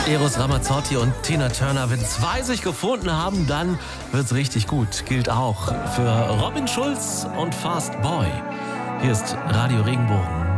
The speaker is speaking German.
Eros Ramazzotti und Tina Turner. Wenn zwei sich gefunden haben, dann wird's richtig gut. Gilt auch für Robin Schulz und Fast Boy. Hier ist Radio Regenbogen.